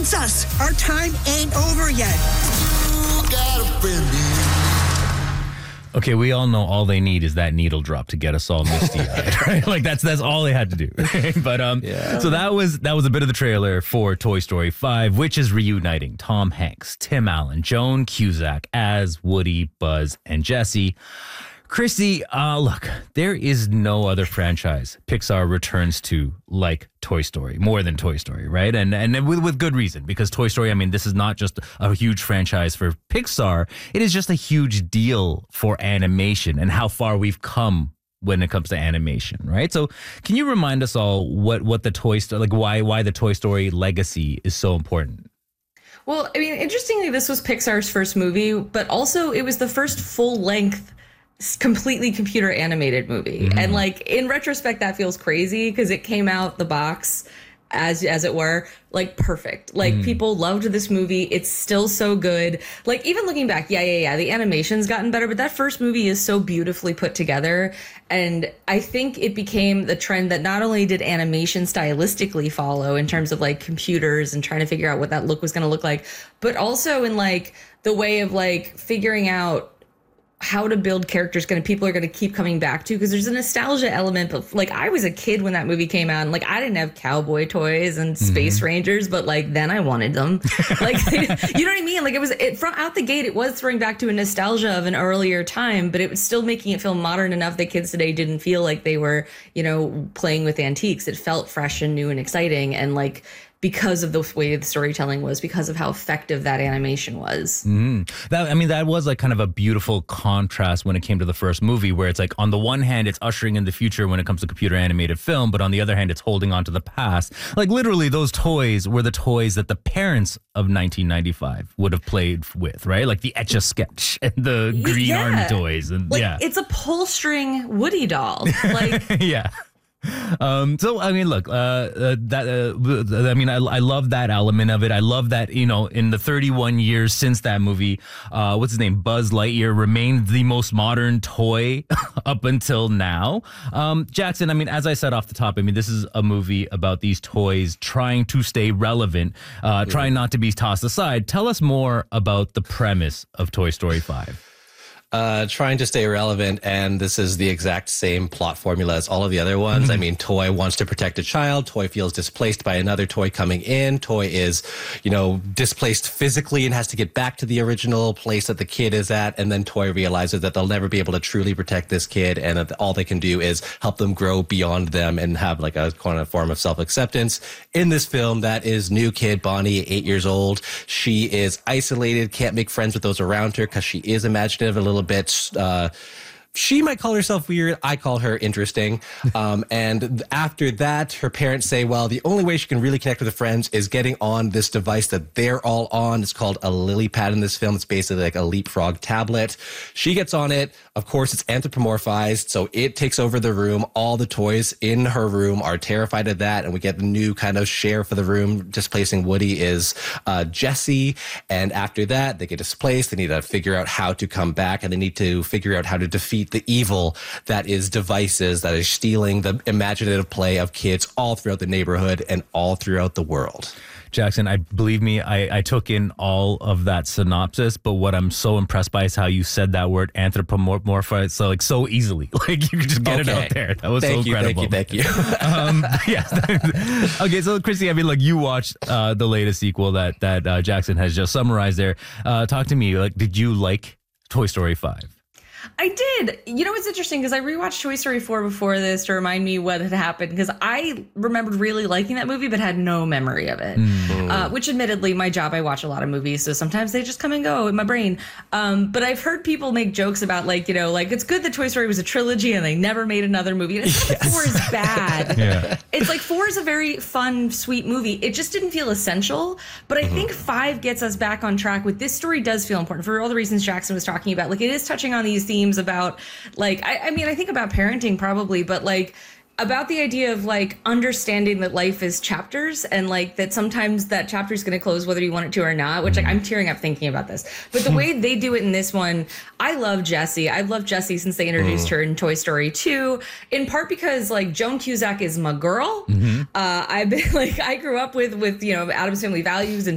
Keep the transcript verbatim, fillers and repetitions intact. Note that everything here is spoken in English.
It's us. Our time ain't over yet. You got a friend. Okay, we all know all they need is that needle drop to get us all misty-eyed, right? Like that's that's all they had to do. But um, yeah. so that was that was a bit of the trailer for Toy Story five, which is reuniting Tom Hanks, Tim Allen, Joan Cusack as Woody, Buzz, and Jessie. Christy, uh, look, there is no other franchise Pixar returns to like Toy Story, more than Toy Story, right? And and with, with good reason, because Toy Story, I mean, this is not just a huge franchise for Pixar. It is just a huge deal for animation and how far we've come when it comes to animation, right? So can you remind us all what, what the Toy Story, like why why the Toy Story legacy is so important? Well, I mean, interestingly, this was Pixar's first movie, but also it was the first full-length completely computer animated movie. Mm-hmm. And like in retrospect, that feels crazy because it came out the box as as it were, like perfect. Like mm. people loved this movie. It's still so good. Like even looking back, yeah, yeah, yeah, the animation's gotten better, but that first movie is so beautifully put together. And I think it became the trend that not only did animation stylistically follow in terms of like computers and trying to figure out what that look was going to look like, but also in like the way of like figuring out how to build characters going to people are going to keep coming back to, because there's a nostalgia element. But like I was a kid when that movie came out, and like I didn't have cowboy toys and Space mm-hmm. Rangers, but like then I wanted them. Like you know what I mean? Like it was it from out the gate, it was throwing back to a nostalgia of an earlier time, but it was still making it feel modern enough that kids today didn't feel like they were, you know, playing with antiques. It felt fresh and new and exciting, and like because of the way the storytelling was, because of how effective that animation was. Mm. That I mean, that was like kind of a beautiful contrast when it came to the first movie, where it's like on the one hand, it's ushering in the future when it comes to computer animated film, but on the other hand, it's holding on to the past. Like literally, those toys were the toys that the parents of nineteen ninety-five would have played with, right? Like the Etch-a-Sketch and the Green yeah. Army toys, and like, yeah, it's a pull string Woody doll, like yeah. Um, so, I mean, look, uh, uh that, uh, I mean, I, I love that element of it. I love that, you know, in the thirty-one years since that movie, uh, what's his name? Buzz Lightyear remained the most modern toy up until now. Um, Jackson, I mean, as I said off the top, I mean, this is a movie about these toys trying to stay relevant, uh, mm. trying not to be tossed aside. Tell us more about the premise of Toy Story five. Uh, trying to stay relevant, and this is the exact same plot formula as all of the other ones. Mm-hmm. I mean, Toy wants to protect a child. Toy feels displaced by another toy coming in. Toy is, you know, displaced physically and has to get back to the original place that the kid is at. And then Toy realizes that they'll never be able to truly protect this kid, and that all they can do is help them grow beyond them and have like a kind of form of self-acceptance. In this film, that is new kid Bonnie, eight years old. She is isolated, can't make friends with those around her because she is imaginative, a little bit. Uh, she might call herself weird. I call her interesting. Um, and after that, her parents say, well, the only way she can really connect with her friends is getting on this device that they're all on. It's called a lily pad in this film. It's basically like a leapfrog tablet. She gets on it. Of course, it's anthropomorphized, so it takes over the room. All the toys in her room are terrified of that, and we get the new kind of share for the room. Displacing Woody is uh, Jessie, and after that, they get displaced. They need to figure out how to come back, and they need to figure out how to defeat the evil that is devices, that is stealing the imaginative play of kids all throughout the neighborhood and all throughout the world. Jackson, I believe me, I, I took in all of that synopsis, but what I'm so impressed by is how you said that word anthropomorphize so like so easily. Like you could just get okay. it out there. That was thank so you, incredible. Thank you, thank you. um, yes. Okay, so Christy, I mean, like you watched uh, the latest sequel that that uh, Jackson has just summarized there. Uh, talk to me. Like, did you like Toy Story five? I did. You know, it's interesting because I rewatched Toy Story four before this to remind me what had happened, because I remembered really liking that movie but had no memory of it. Mm. Uh, which admittedly, my job, I watch a lot of movies, so sometimes they just come and go in my brain. Um, but I've heard people make jokes about like, you know, like it's good that Toy Story was a trilogy and they never made another movie. And it's not yes. that four is bad. yeah. It's like four is a very fun, sweet movie. It just didn't feel essential. But I mm-hmm. think five gets us back on track with this story does feel important for all the reasons Jackson was talking about. Like it is touching on these themes about like I, I mean I think about parenting probably, but like about the idea of like understanding that life is chapters, and like that sometimes that chapter is going to close whether you want it to or not, which like I'm tearing up thinking about this. But the way they do it in this one, I love Jessie. I've loved Jessie since they introduced mm. her in Toy Story two, in part because like Joan Cusack is my girl. Mm-hmm. Uh, I've been like I grew up with with you know Addams Family Values and